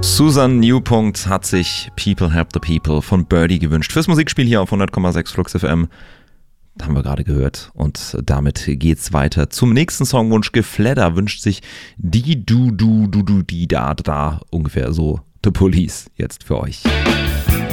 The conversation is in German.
Susan Newpunkt hat sich People Help the People von Birdie gewünscht. Fürs Musikspiel hier auf 100,6 Flux FM. Haben wir gerade gehört. Und damit geht's weiter zum nächsten Songwunsch. Gefledder wünscht sich die du, ungefähr so The Police jetzt für euch.